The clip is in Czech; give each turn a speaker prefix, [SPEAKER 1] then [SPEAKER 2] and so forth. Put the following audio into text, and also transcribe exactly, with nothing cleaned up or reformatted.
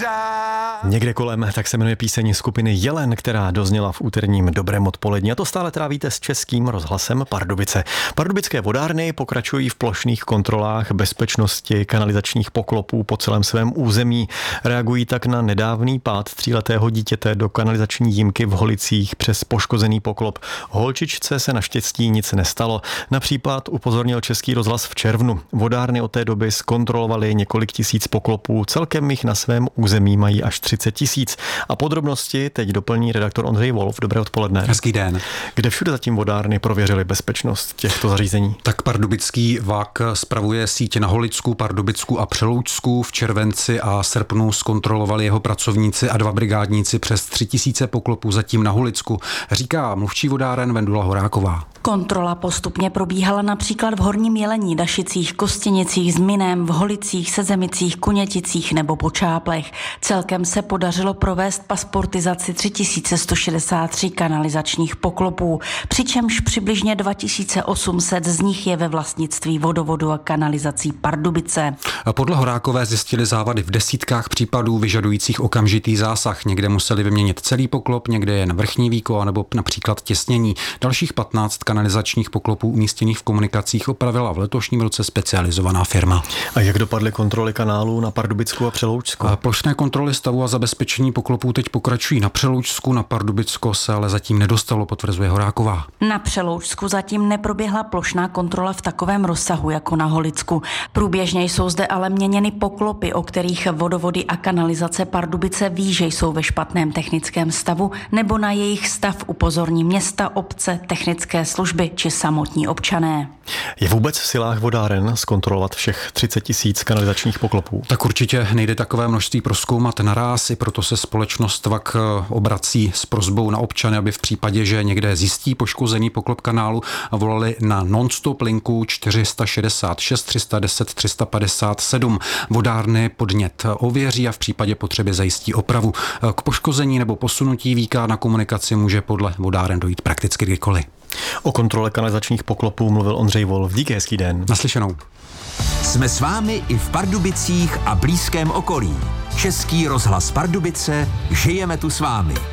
[SPEAKER 1] Někde kolem, tak se jmenuje píseň skupiny Jelen, která dozněla v úterním Dobrém odpoledni. A to stále trávíte s Českým rozhlasem Pardubice. Pardubické vodárny pokračují v plošných kontrolách bezpečnosti kanalizačních poklopů po celém svém území. Reagují tak na nedávný pád tříletého dítěte do kanalizační jímky v Holicích přes poškozený poklop. Holčičce se naštěstí nic nestalo. Na případ upozornil Český rozhlas v červnu. Vodárny od té doby zkontrolovaly několik tisíc poklopů. Celkem jich na svém území mají až třicet tisíc. A podrobnosti teď doplní redaktor Ondřej Wolf. Dobré odpoledne.
[SPEAKER 2] Hezký den.
[SPEAKER 1] Kde všude zatím vodárny prověřily bezpečnost těchto zařízení?
[SPEAKER 2] Tak pardubický V A K spravuje sítě na Holicku, Pardubicku a Přeloučsku. V červenci a srpnu zkontrolovali jeho pracovníci a dva brigádníci přes tři tisíce poklopů zatím na Holicku, říká mluvčí vodáren Vendula Horáková.
[SPEAKER 3] Kontrola postupně probíhala například v Horním Jelení, Dašicích, Kostěnicích, Zminem, v Holicích, Sezemicích, Kuněticích nebo Počáplech. Celkem se podařilo provést pasportizaci tři tisíce sto šedesát tři kanalizačních poklopů, přičemž přibližně dva tisíce osm set z nich je ve vlastnictví Vodovodu a kanalizací Pardubice.
[SPEAKER 2] Podle Horákové zjistili závady v desítkách případů vyžadujících okamžitý zásah. Někde museli vyměnit celý poklop, někde jen vrchní víko anebo například těsnění. Dalších patnáct kanalizačních poklopů umístěných v komunikacích opravila v letošním roce specializovaná firma.
[SPEAKER 1] A jak dopadly kontroly kanálů na Pardubicku a Přeloučsku?
[SPEAKER 2] A plošné kontroly stavu a zabezpečení poklopů teď pokračují na Přeloučsku, na Pardubicko se ale zatím nedostalo, potvrzuje Horáková.
[SPEAKER 3] Na Přeloučsku zatím neproběhla plošná kontrola v takovém rozsahu jako na Holicku. Průběžně jsou zde ale měněny poklopy, o kterých Vodovody a kanalizace Pardubice ví, že jsou ve špatném technickém stavu, nebo na jejich stav upozorní města, obce, technické služby či samotní občané.
[SPEAKER 1] Je vůbec v silách vodáren zkontrolovat všech třicet tisíc kanalizačních poklopů?
[SPEAKER 2] Tak určitě nejde takové množství prozkoumat naráz, i proto se společnost V A K obrací s prosbou na občany, aby v případě, že někde zjistí poškozený poklop kanálu, volali na non-stop linku čtyři šedesát šest tři deset tři padesát sedm. Vodárny podnět ověří a v případě potřeby zajistí opravu. K poškození nebo posunutí víka na komunikaci může podle vodáren dojít prakticky kdykoliv.
[SPEAKER 1] O kontrole kanalizačních poklopů mluvil Ondřej Wolf. Díky, hezký den.
[SPEAKER 2] Naslyšenou.
[SPEAKER 4] Jsme s vámi i v Pardubicích a blízkém okolí. Český rozhlas Pardubice, žijeme tu s vámi.